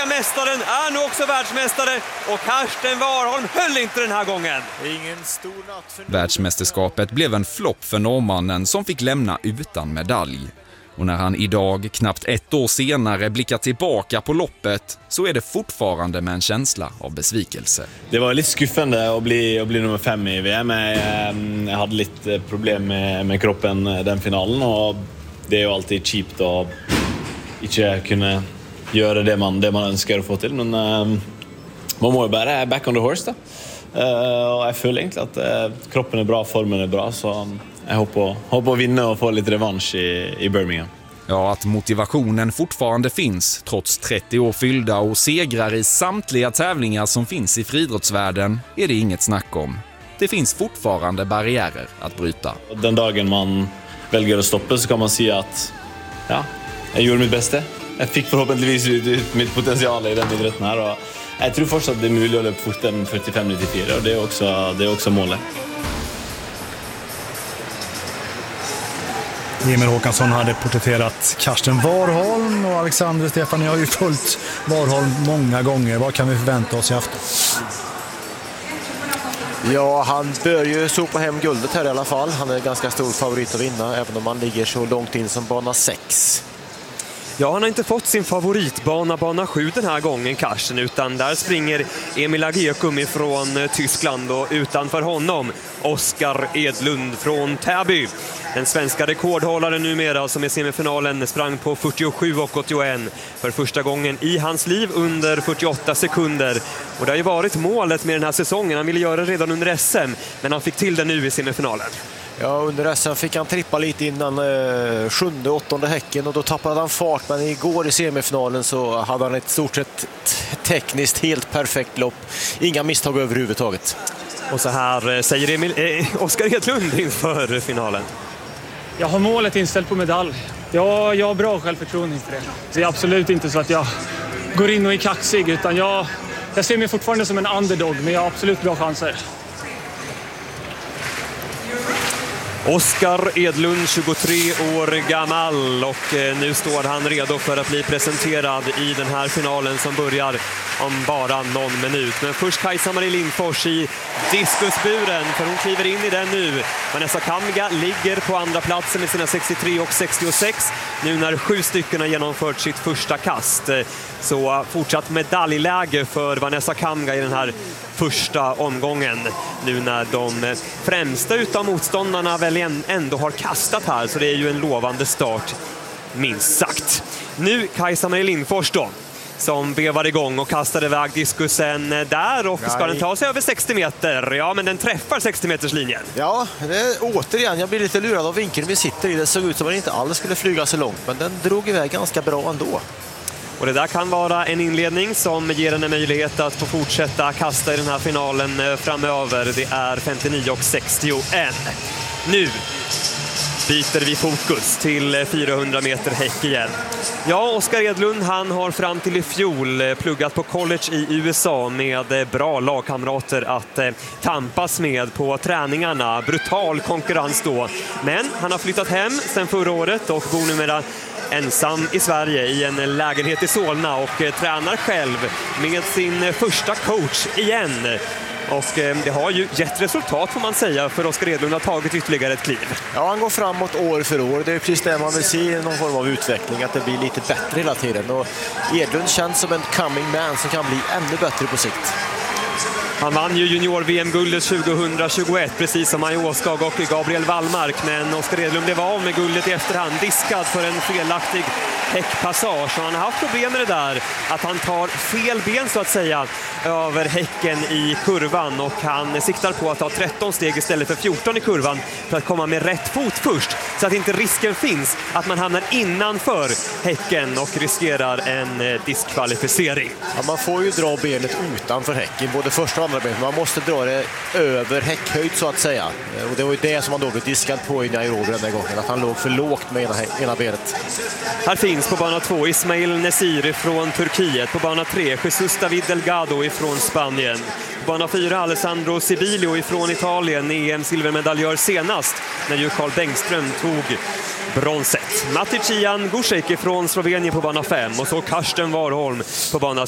svenska mästaren är nu också världsmästare och Karsten Warholm höll inte den här gången. Ingen stor natt för Världsmästerskapet blev en flopp för norrmannen som fick lämna utan medalj. Och när han idag, knappt ett år senare, blickar tillbaka på loppet så är det fortfarande med en känsla av besvikelse. Det var lite skuffande att bli nummer 5 i VM. Jag hade lite problem med kroppen den finalen och det är ju alltid cheap att inte kunna göra det man önskar att få till. Men man må ju bara back on the horse då. Och jag känner egentligen att kroppen är bra, formen är bra, så jag hoppas vinna och få lite revansch i Birmingham. Ja, att motivationen fortfarande finns trots 30 år fyllda och segrar i samtliga tävlingar som finns i friidrottsvärlden är det inget snack om. Det finns fortfarande barriärer att bryta. Den dagen man väljer att stoppa så kan man säga att ja, jag gjorde mitt bästa. Jag fick förhoppningsvis ut mitt potential i den idrotten här och jag tror fortsatt att det är möjligt att löpa fort än 45-94 och det är också målet. Emil Håkansson hade porträtterat Karsten Warholm och Alexander Stefani har ju följt Warholm många gånger. Vad kan vi förvänta oss i afton? Ja, han bör ju sopa hem guldet här i alla fall. Han är ganska stor favorit att vinna, även om han ligger så långt in som bana 6. Ja, han har inte fått sin favoritbana, bana 7 den här gången, Karsten, utan där springer Emil Agekum ifrån Tyskland och utanför honom Oskar Edlund från Täby. Den svenska rekordhållaren numera som i semifinalen sprang på 47,81 för första gången i hans liv under 48 sekunder. Och det har ju varit målet med den här säsongen. Han ville göra det redan under SM, men han fick till det nu i semifinalen. Ja, under SM fick han trippa lite innan 7:e, 8:e häcken och då tappade han fart. Men igår i semifinalen så hade han ett stort sett tekniskt helt perfekt lopp. Inga misstag överhuvudtaget. Och så här säger Oskar Edlund inför finalen. Jag har målet inställt på medalj. Jag har bra självförtroende inför det. Det är absolut inte så att jag går in och är kaxig, utan jag ser mig fortfarande som en underdog, men jag har absolut bra chanser. Oskar Edlund, 23 år gammal, och nu står han redo för att bli presenterad i den här finalen som börjar om bara någon minut. Men först Kajsa-Marie Lindfors i diskusburen, för hon kliver in i den nu. Vanessa Kamga ligger på andra platsen med sina 63 och 66 nu när 7 stycken har genomfört sitt första kast. Så fortsatt medaljläge för Vanessa Kamga i den här första omgången, nu när de främsta utav motståndarna väl ändå har kastat här, så det är ju en lovande start minst sagt. Nu Kajsa-Marie Lindfors då, som vevar igång och kastar iväg diskusen där, och ska den ta sig över 60 meter? Ja, men den träffar 60 meters linjen. Ja, återigen, jag blir lite lurad av vinkeln vi sitter i. Det såg ut som att den inte alls skulle flyga så långt, men den drog iväg ganska bra ändå. Och det där kan vara en inledning som ger henne möjlighet att få fortsätta kasta i den här finalen framöver. Det är 59,61. Nu byter vi fokus till 400 meter häck igen. Ja, Oskar Edlund, han har fram till i fjol pluggat på college i USA med bra lagkamrater att tampas med på träningarna. Brutal konkurrens då. Men han har flyttat hem sedan förra året och bor numera ensam i Sverige i en lägenhet i Solna och tränar själv med sin första coach igen. Och det har ju gett resultat, får man säga, för Oskar Edlund har tagit ytterligare ett kliv. Ja, han går framåt år för år. Det är precis det man vill se i någon form av utveckling, att det blir lite bättre hela tiden. Och Edlund känns som en coming man som kan bli ännu bättre på sikt. Han vann ju junior-VM-guldet 2021, precis som Maja Åskag och Gabriel Wallmark. Men Oskar Edlund blev av med guldet i efterhand, diskad för en felaktig häckpassage. Och han har haft problem med det där, att han tar fel ben så att säga över häcken i kurvan. Och han siktar på att ta 13 steg istället för 14 i kurvan för att komma med rätt fot först. Så att inte risken finns att man hamnar innanför häcken och riskerar en diskvalificering. Ja, man får ju dra benet utanför häcken, både första och andra benet. Man måste dra det över häckhöjd så att säga. Och det var ju det som han då blev diskad på i Nairobi den där gången, att han låg för lågt med ena benet. Här finns på bana 2 Ismail Nesiri från Turkiet. På bana 3 Jesus David Delgado ifrån Spanien. På bana 4 Alessandro Sibilio ifrån Italien, EM-silvermedaljör senast när ju Carl Bengström tog bronset. Mati Cijan Gušek ifrån Slovenien på bana 5 och så Karsten Warholm på bana